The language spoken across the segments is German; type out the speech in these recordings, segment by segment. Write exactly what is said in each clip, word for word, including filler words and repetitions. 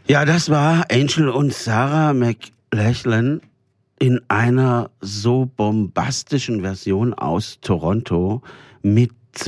Ja, das war Angel und Sarah McLachlan in einer so bombastischen Version aus Toronto mit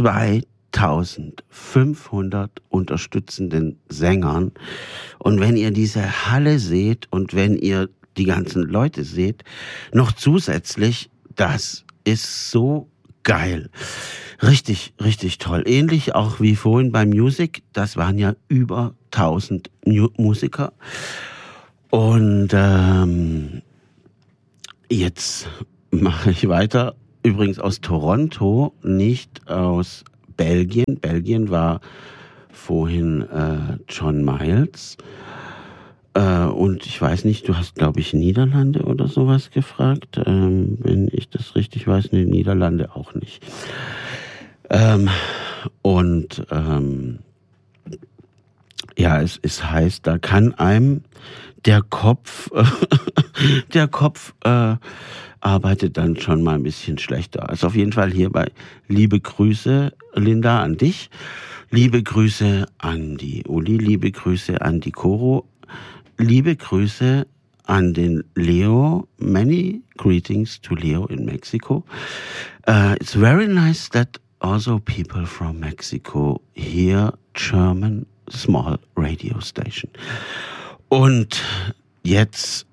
zweitausendfünfhundert unterstützenden Sängern. Und wenn ihr diese Halle seht und wenn ihr die ganzen Leute seht, noch zusätzlich, das ist so geil. Richtig, richtig toll. Ähnlich auch wie vorhin bei Music, das waren ja über tausend Mu- Musiker. Und ähm, jetzt mache ich weiter. Übrigens aus Toronto, nicht aus Belgien. Belgien war vorhin äh, John Miles. Äh, und ich weiß nicht, du hast, glaube ich, Niederlande oder sowas gefragt. Ähm, wenn ich das richtig weiß, ne, Niederlande auch nicht. Ähm, und ähm, ja, es, es heißt, da kann einem der Kopf, der Kopf äh, arbeitet dann schon mal ein bisschen schlechter. Also auf jeden Fall hierbei liebe Grüße, Linda, an dich. Liebe Grüße an die Uli, liebe Grüße an die Coro, liebe Grüße an den Leo. Many greetings to Leo in Mexico. Uh, it's very nice that also people from Mexico hear German small radio station. Und jetzt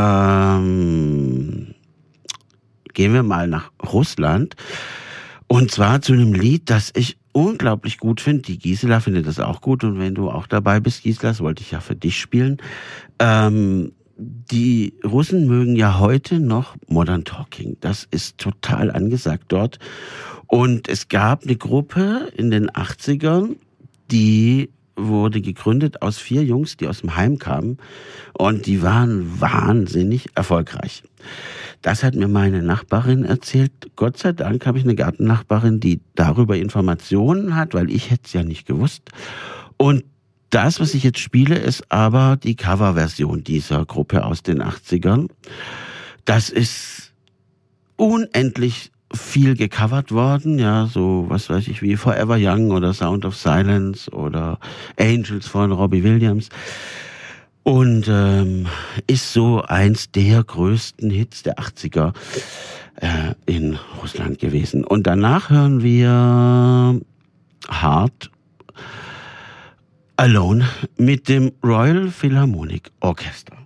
ähm, gehen wir mal nach Russland. Und zwar zu einem Lied, das ich unglaublich gut finde. Die Gisela findet das auch gut. Und wenn du auch dabei bist, Gisela, das wollte ich ja für dich spielen. Ähm, die Russen mögen ja heute noch Modern Talking. Das ist total angesagt dort. Und es gab eine Gruppe in den achtzigern, die wurde gegründet aus vier Jungs, die aus dem Heim kamen. Und die waren wahnsinnig erfolgreich. Das hat mir meine Nachbarin erzählt. Gott sei Dank habe ich eine Gartennachbarin, die darüber Informationen hat, weil ich hätte es ja nicht gewusst. Und das, was ich jetzt spiele, ist aber die Coverversion dieser Gruppe aus den achtzigern. Das ist unendlich viel gecovert worden, ja, so, was weiß ich, wie Forever Young oder Sound of Silence oder Angels von Robbie Williams. Und ähm, ist so eins der größten Hits der achtziger äh, in Russland gewesen. Und danach hören wir Hard Alone mit dem Royal Philharmonic Orchestra.